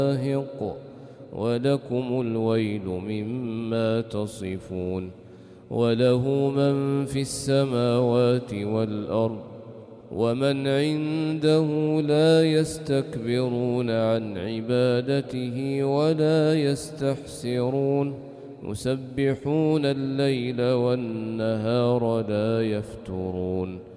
واهق ولكم الويل مما تصفون وله من في السماوات والأرض ومن عنده لا يستكبرون عن عبادته ولا يستحسرون يسبحون الليل والنهار لا يفترون